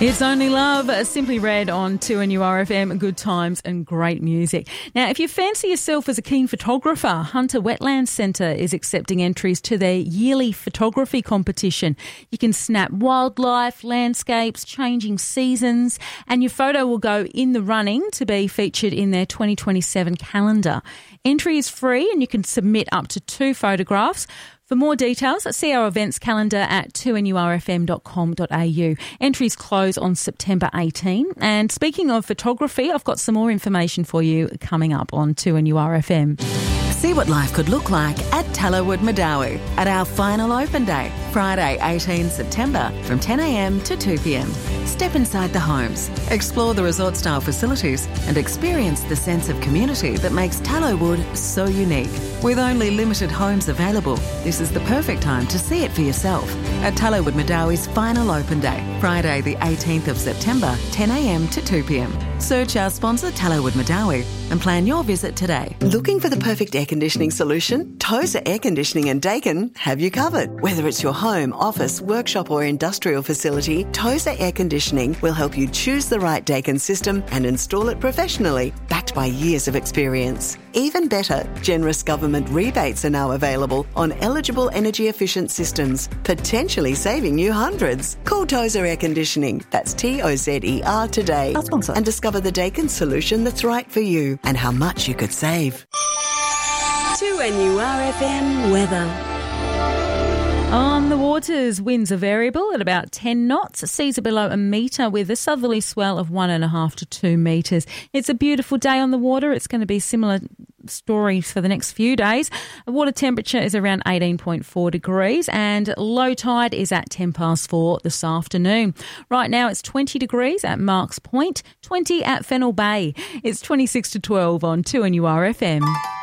It's Only Love, Simply Red on 2NURFM, good times and great music. Now, if you fancy yourself as a keen photographer, Hunter Wetlands Centre is accepting entries to their yearly photography competition. You can snap wildlife, landscapes, changing seasons, and your photo will go in the running to be featured in their 2027 calendar. Entry is free and you can submit up to 2 photographs. For more details, see our events calendar at 2nurfm.com.au. Entries close on September 18. And speaking of photography, I've got some more information for you coming up on 2NURFM. See what life could look like at Tallowood Madawi at our final open day, Friday 18 September from 10am to 2pm. Step inside the homes, explore the resort-style facilities and experience the sense of community that makes Tallowood so unique. With only limited homes available, this is the perfect time to see it for yourself at Tallowood Madawi's final open day, Friday the 18th of September, 10am to 2pm. Search our sponsor Tallowood Madawi and plan your visit today. Looking for the perfect air conditioning solution? Tozer Air Conditioning and Dakin have you covered. Whether it's your home, office, workshop or industrial facility, Tozer Air Conditioning will help you choose the right Dakin system and install it professionally, backed by years of experience. Even better, generous government rebates are now available on eligible energy efficient systems, potentially saving you hundreds. Call Tozer Air Conditioning, that's TOZER today, our sponsor, and discover the Dakin solution that's right for you and how much you could save. 2NURFM weather. On the waters, winds are variable at about 10 knots. Seas are below a metre with a southerly swell of 1.5 to 2 metres. It's a beautiful day on the water. It's going to be similar stories for the next few days. The water temperature is around 18.4 degrees and low tide is at 4:10 this afternoon. Right now it's 20 degrees at Marks Point, 20 at Fennell Bay. It's 26 to 12 on 2NURFM.